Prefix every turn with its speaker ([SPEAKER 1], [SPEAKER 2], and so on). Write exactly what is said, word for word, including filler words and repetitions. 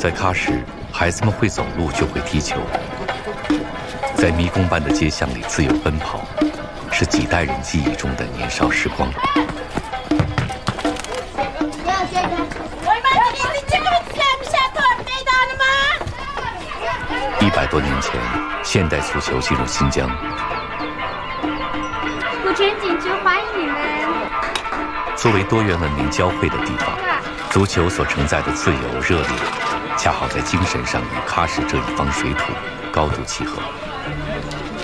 [SPEAKER 1] 在喀什，孩子们会走路就会踢球，在迷宫般的街巷里自由奔跑，是几代人记忆中的年少时光。一百多年前，现代足球进入新疆。
[SPEAKER 2] 顾全景区欢迎你们。
[SPEAKER 1] 作为多元文明交汇的地方，足球所承载的自由热烈，恰好在精神上与喀什这一方水土高度契合。